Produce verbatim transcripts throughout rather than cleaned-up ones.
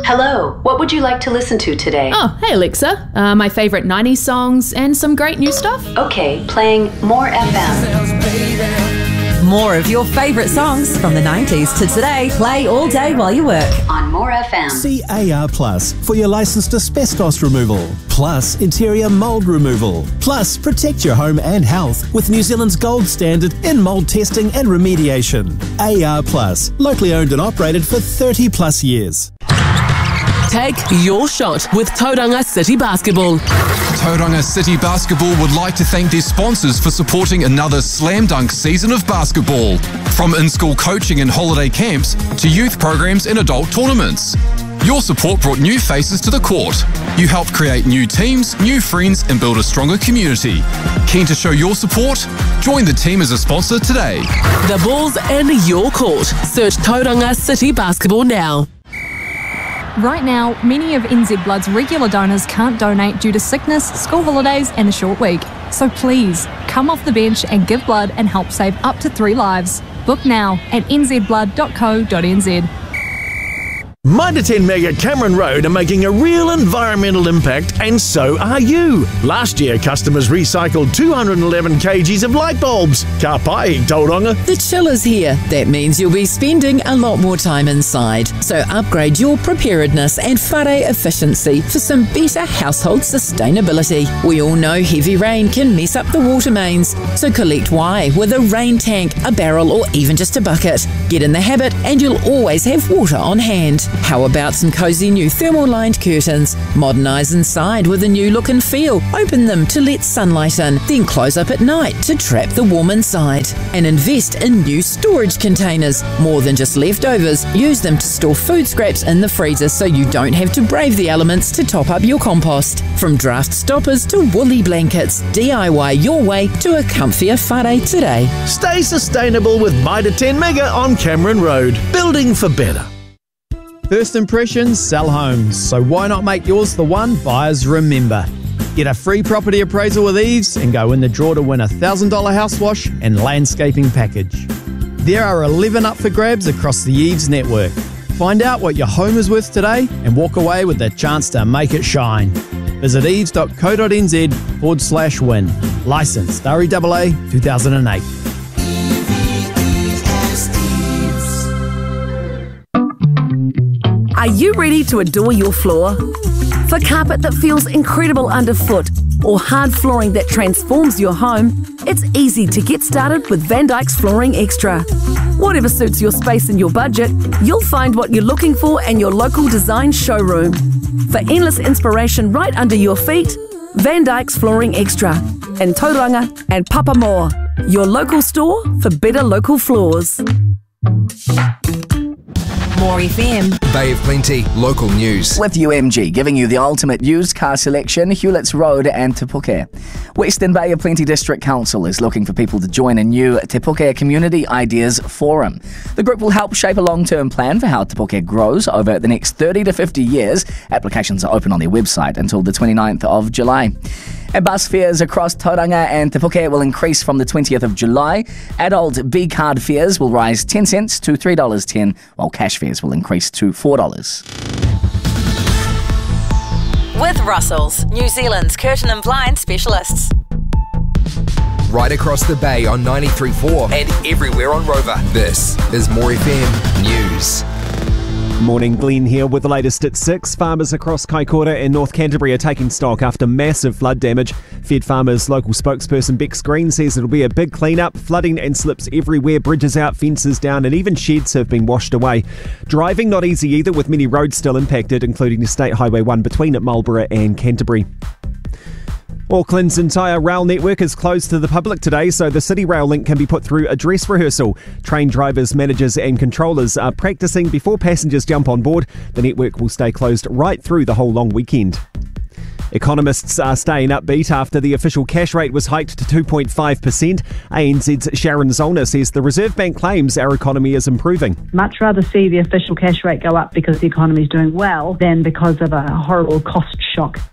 Hello, what would you like to listen to today? Oh, hey Alexa. Uh, my favourite nineties songs and some great new stuff. Okay, playing More F M. More of your favourite songs from the nineties to today. Play all day while you work. On More F M. See A R Plus for your licensed asbestos removal, plus interior mould removal, plus protect your home and health with New Zealand's gold standard in mould testing and remediation. A R Plus, locally owned and operated for thirty plus years. Take your shot with Tauranga City Basketball. Tauranga City Basketball would like to thank their sponsors for supporting another slam dunk season of basketball. From in-school coaching and holiday camps to youth programs and adult tournaments. Your support brought new faces to the court. You helped create new teams, new friends, and build a stronger community. Keen to show your support? Join the team as a sponsor today. The ball's in your court. Search Tauranga City Basketball now. Right now, many of N Z Blood's regular donors can't donate due to sickness, school holidays and a short week. So please, come off the bench and give blood and help save up to three lives. Book now at n z blood dot co dot n z. Mitre ten Mega Cameron Road are making a real environmental impact, and so are you. Last year, customers recycled two hundred eleven kilograms of light bulbs. Ka pai, Tauranga. The chill is here. That means you'll be spending a lot more time inside. So upgrade your preparedness and whare efficiency for some better household sustainability. We all know heavy rain can mess up the water mains. So collect Y with a rain tank, a barrel or even just a bucket. Get in the habit and you'll always have water on hand. How about some cosy new thermal-lined curtains? Modernise inside with a new look and feel. Open them to let sunlight in, then close up at night to trap the warm inside. And invest in new storage containers. More than just leftovers, use them to store food scraps in the freezer so you don't have to brave the elements to top up your compost. From draft stoppers to woolly blankets, D I Y your way to a comfier whare today. Stay sustainable with Mitre ten Mega on Cameron Road. Building for better. First impressions sell homes, so why not make yours the one buyers remember? Get a free property appraisal with Eves and go in the draw to win a one thousand dollars house wash and landscaping package. There are eleven up for grabs across the Eves network. Find out what your home is worth today and walk away with the chance to make it shine. Visit eves dot co dot n z forward slash win. Licensed R E A A two thousand eight. Are you ready to adore your floor? For carpet that feels incredible underfoot or hard flooring that transforms your home, it's easy to get started with Van Dyke's Flooring Extra. Whatever suits your space and your budget, you'll find what you're looking for in your local design showroom. For endless inspiration right under your feet, Van Dyke's Flooring Extra in Tauranga and Papamoa, your local store for better local floors. More F M. Bay of Plenty, local news. With U M G, giving you the ultimate used car selection, Hewletts Road and Te Puke. Western Bay of Plenty District Council is looking for people to join a new Te Puke Community Ideas Forum. The group will help shape a long-term plan for how Te Puke grows over the next thirty to fifty years. Applications are open on their website until the twenty-ninth of July. And bus fares across Tauranga and Te Puke will increase from the twentieth of July. Adult B-card fares will rise ten cents to three dollars ten, while cash fares will increase to four dollars. With Russell's, New Zealand's curtain and blind specialists. Right across the bay on ninety-three point four and everywhere on Rover. This is More F M News. Morning, Glenn here with the latest at six. Farmers across Kaikoura and North Canterbury are taking stock after massive flood damage. Fed Farmers local spokesperson Bex Green says it'll be a big clean-up. Flooding and slips everywhere, bridges out, fences down and even sheds have been washed away. Driving not easy either, with many roads still impacted, including State Highway one between Marlborough and Canterbury. Auckland's entire rail network is closed to the public today, so the City Rail link can be put through a dress rehearsal. Train drivers, managers and controllers are practising before passengers jump on board. The network will stay closed right through the whole long weekend. Economists are staying upbeat after the official cash rate was hiked to two point five percent. A N Z's Sharon Zollner says the Reserve Bank claims our economy is improving. Much rather see the official cash rate go up because the economy is doing well than because of a horrible cost shock.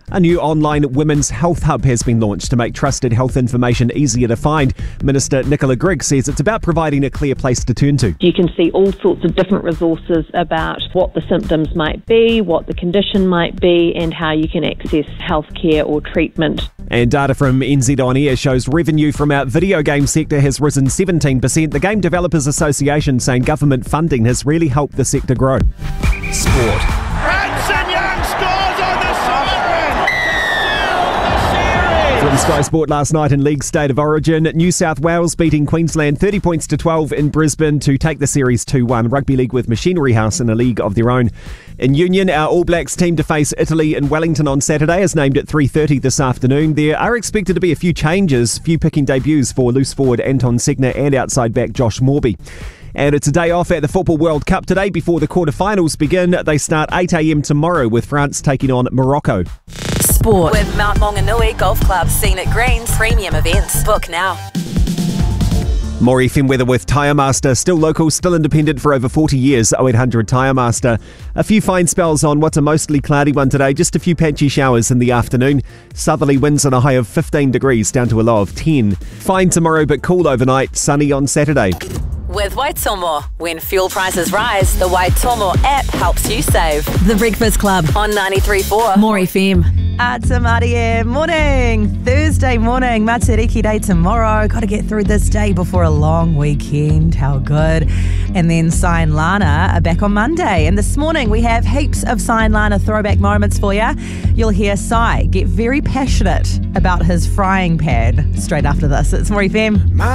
A new online women's health hub has been launched to make trusted health information easier to find. Minister Nicola Grigg says it's about providing a clear place to turn to. You can see all sorts of different resources about what the symptoms might be, what the condition might be, and how you can access healthcare or treatment. And data from N Z On Air shows revenue from our video game sector has risen seventeen percent. The Game Developers Association saying government funding has really helped the sector grow. Sport. Hanson Young scores on the siren to seal the series. From Sky Sport last night in League State of Origin, New South Wales beating Queensland thirty points to twelve in Brisbane to take the series two one. Rugby League with Machinery House in a league of their own. In Union, our All Blacks team to face Italy in Wellington on Saturday is named at three thirty this afternoon. There are expected to be a few changes, few picking debuts for loose forward Anton Segner and outside back Josh Morby. And it's a day off at the Football World Cup today before the quarterfinals begin. They start eight a.m. tomorrow with France taking on Morocco. Sport with Mount Maunganui Golf Club, Scenic Greens, premium events. Book now. More F M weather with Tyre Master, still local, still independent for over forty years. oh eight hundred Tyre Master. A few fine spells on what's a mostly cloudy one today, just a few patchy showers in the afternoon. Southerly winds on a high of fifteen degrees down to a low of ten. Fine tomorrow but cool overnight, sunny on Saturday. With Waitomo, when fuel prices rise, the Waitomo app helps you save. The Breakfast Club on ninety-three point four. More F M. It's a Maria morning, Thursday morning, Matariki Day tomorrow. Got to get through this day before a long weekend. How good. And then Sai and Lana are back on Monday. And this morning we have heaps of Sai and Lana throwback moments for you. You'll hear Sai get very passionate about his frying pan straight after this. It's More F M.